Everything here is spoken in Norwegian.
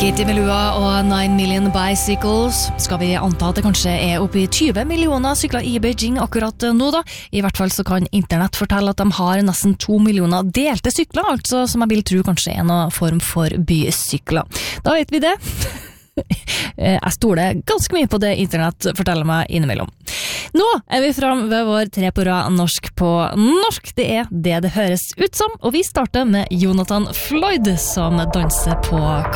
Katie Melua og 9 Million Bicycles. Skal vi anta at det kanskje oppe i 20 millioner sykler i Beijing akkurat nå da? I hvert fall så kan internett fortelle at de har nesten 2 millioner delte sykler, altså som jeg vil tro kanskje noen form for bysykler. Da vet vi det. Jeg stoler ganske mye på det internett forteller meg innimellom. Nå vi frem ved vår 3 på rad norsk på norsk. Det det høres ut som, og vi starter med Jonathan Floyd som danser på